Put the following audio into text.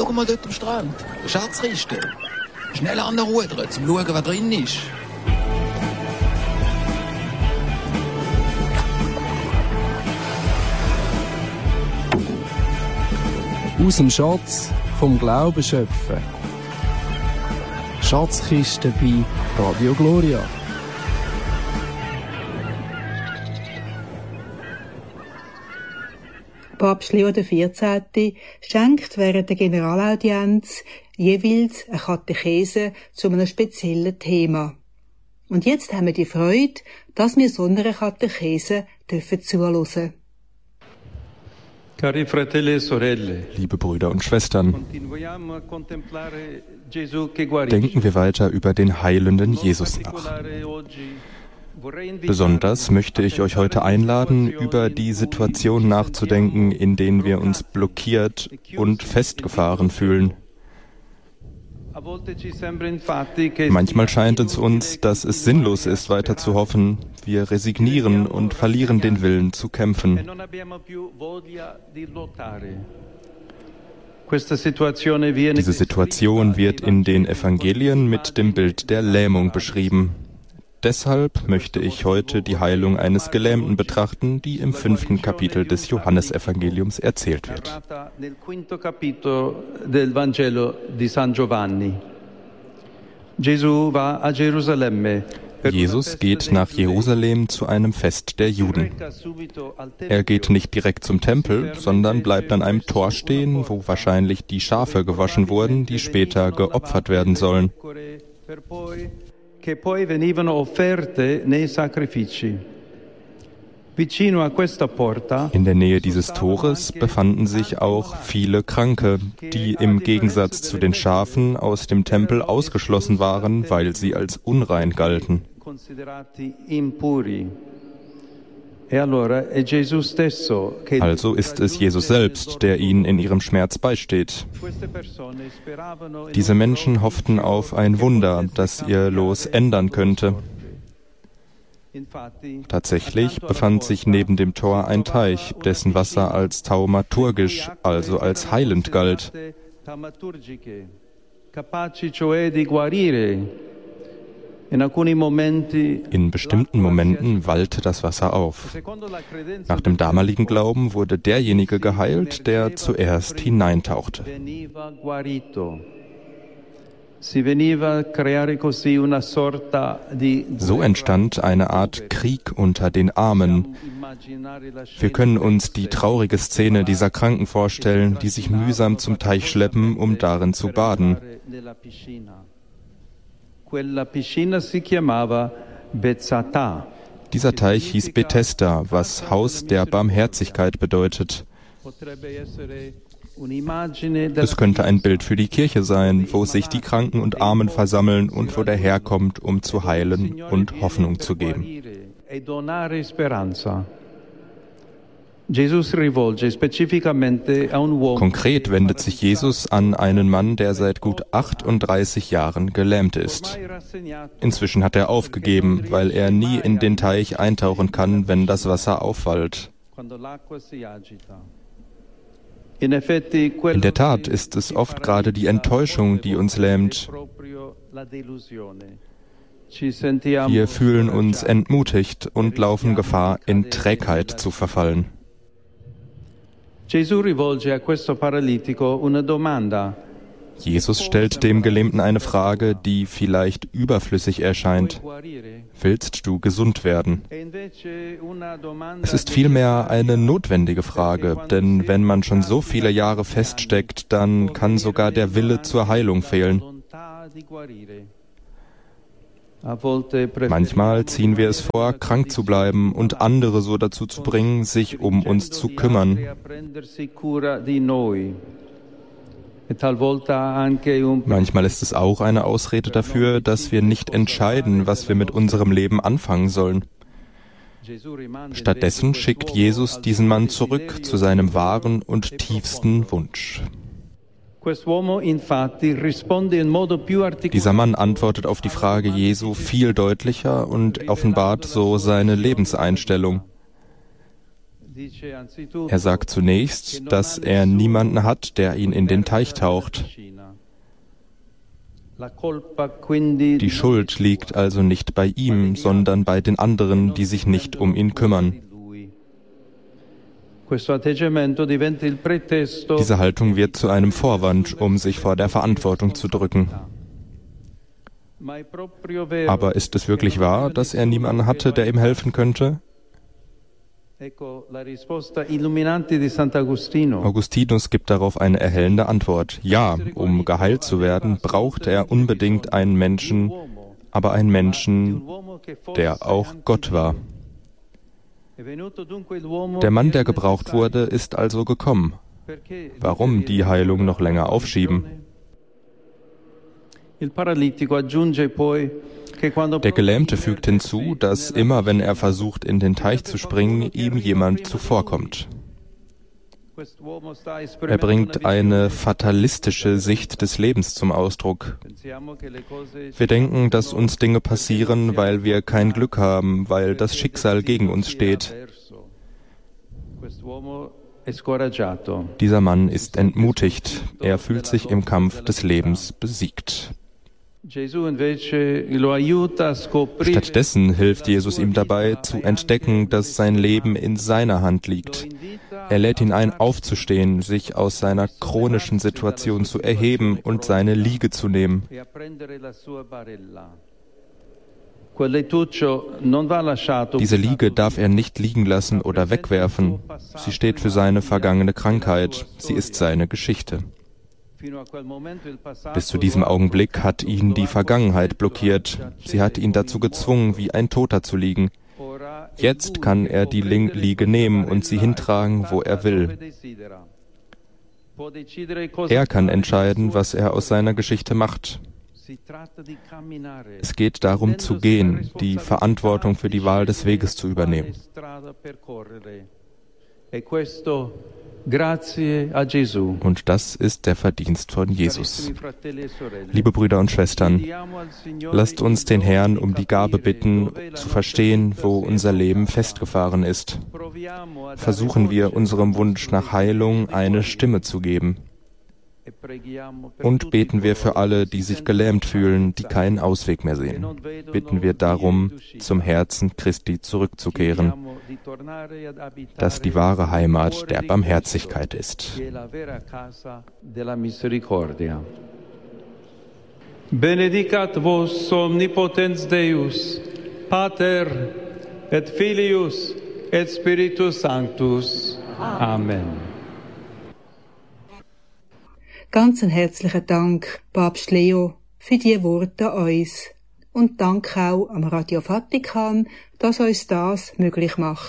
Schau mal dort am Strand. Der Schatzkiste. Schnell anrudern, zum schauen, was drin ist. Aus dem Schatz vom Glauben schöpfen. Schatzkiste bei Radio Gloria. Papst Leo XIV. Schenkt während der Generalaudienz jeweils eine Katechese zu einem speziellen Thema. Und jetzt haben wir die Freude, dass wir so einer Katechese zuhören dürfen. Cari fratelli e sorelle, liebe Brüder und Schwestern, denken wir weiter über den heilenden Jesus nach. Besonders möchte ich euch heute einladen, über die Situation nachzudenken, in denen wir uns blockiert und festgefahren fühlen. Manchmal scheint es uns, dass es sinnlos ist, weiter zu hoffen. Wir resignieren und verlieren den Willen zu kämpfen. Diese Situation wird in den Evangelien mit dem Bild der Lähmung beschrieben. Deshalb möchte ich heute die Heilung eines Gelähmten betrachten, die im 5. Kapitel des Johannesevangeliums erzählt wird. Jesus geht nach Jerusalem zu einem Fest der Juden. Er geht nicht direkt zum Tempel, sondern bleibt an einem Tor stehen, wo wahrscheinlich die Schafe gewaschen wurden, die später geopfert werden sollen. In der Nähe dieses Tores befanden sich auch viele Kranke, die im Gegensatz zu den Schafen aus dem Tempel ausgeschlossen waren, weil sie als unrein galten. Also ist es Jesus selbst, der ihnen in ihrem Schmerz beisteht. Diese Menschen hofften auf ein Wunder, das ihr Los ändern könnte. Tatsächlich befand sich neben dem Tor ein Teich, dessen Wasser als thaumaturgisch, also als heilend galt. In bestimmten Momenten wallte das Wasser auf. Nach dem damaligen Glauben wurde derjenige geheilt, der zuerst hineintauchte. So entstand eine Art Krieg unter den Armen. Wir können uns die traurige Szene dieser Kranken vorstellen, die sich mühsam zum Teich schleppen, um darin zu baden. Dieser Teich hieß Bethesda, was Haus der Barmherzigkeit bedeutet. Es könnte ein Bild für die Kirche sein, wo sich die Kranken und Armen versammeln und wo der Herr kommt, um zu heilen und Hoffnung zu geben. Konkret wendet sich Jesus an einen Mann, der seit gut 38 Jahren gelähmt ist. Inzwischen hat er aufgegeben, weil er nie in den Teich eintauchen kann, wenn das Wasser aufwallt. In der Tat ist es oft gerade die Enttäuschung, die uns lähmt. Wir fühlen uns entmutigt und laufen Gefahr, in Trägheit zu verfallen. Jesus stellt dem Gelähmten eine Frage, die vielleicht überflüssig erscheint. Willst du gesund werden? Es ist vielmehr eine notwendige Frage, denn wenn man schon so viele Jahre feststeckt, dann kann sogar der Wille zur Heilung fehlen. Manchmal ziehen wir es vor, krank zu bleiben und andere so dazu zu bringen, sich um uns zu kümmern. Manchmal ist es auch eine Ausrede dafür, dass wir nicht entscheiden, was wir mit unserem Leben anfangen sollen. Stattdessen schickt Jesus diesen Mann zurück zu seinem wahren und tiefsten Wunsch. Dieser Mann antwortet auf die Frage Jesu viel deutlicher und offenbart so seine Lebenseinstellung. Er sagt zunächst, dass er niemanden hat, der ihn in den Teich taucht. Die Schuld liegt also nicht bei ihm, sondern bei den anderen, die sich nicht um ihn kümmern. Diese Haltung wird zu einem Vorwand, um sich vor der Verantwortung zu drücken. Aber ist es wirklich wahr, dass er niemanden hatte, der ihm helfen könnte? Augustinus gibt darauf eine erhellende Antwort. Ja, um geheilt zu werden, braucht er unbedingt einen Menschen, aber einen Menschen, der auch Gott war. Der Mann, der gebraucht wurde, ist also gekommen. Warum die Heilung noch länger aufschieben? Der Gelähmte fügt hinzu, dass immer, wenn er versucht, in den Teich zu springen, ihm jemand zuvorkommt. Er bringt eine fatalistische Sicht des Lebens zum Ausdruck. Wir denken, dass uns Dinge passieren, weil wir kein Glück haben, weil das Schicksal gegen uns steht. Dieser Mann ist entmutigt. Er fühlt sich im Kampf des Lebens besiegt. Stattdessen hilft Jesus ihm dabei, zu entdecken, dass sein Leben in seiner Hand liegt. Er lädt ihn ein, aufzustehen, sich aus seiner chronischen Situation zu erheben und seine Liege zu nehmen. Diese Liege darf er nicht liegen lassen oder wegwerfen. Sie steht für seine vergangene Krankheit. Sie ist seine Geschichte. Bis zu diesem Augenblick hat ihn die Vergangenheit blockiert. Sie hat ihn dazu gezwungen, wie ein Toter zu liegen. Jetzt kann er die Liege nehmen und sie hintragen, wo er will. Er kann entscheiden, was er aus seiner Geschichte macht. Es geht darum zu gehen, die Verantwortung für die Wahl des Weges zu übernehmen. Und das ist der Verdienst von Jesus. Liebe Brüder und Schwestern, lasst uns den Herrn um die Gabe bitten, zu verstehen, wo unser Leben festgefahren ist. Versuchen wir, unserem Wunsch nach Heilung eine Stimme zu geben. Und beten wir für alle, die sich gelähmt fühlen, die keinen Ausweg mehr sehen. Bitten wir darum, zum Herzen Christi zurückzukehren, das die wahre Heimat der Barmherzigkeit ist. Benedicat vos omnipotens Deus, Pater et Filius et Spiritus Sanctus. Amen. Ganz einen herzlichen Dank, Papst Leo, für die Worte an uns. Und Dank auch am Radio Vatikan, dass uns das möglich macht.